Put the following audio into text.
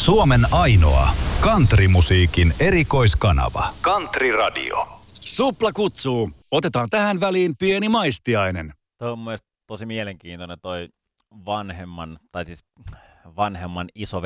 Suomen ainoa countrymusiikin erikoiskanava. Country Radio. Supla kutsuu. Otetaan tähän väliin pieni maistiainen. Tuo on mun mielestä tosi mielenkiintoinen toi vanhemman isoveli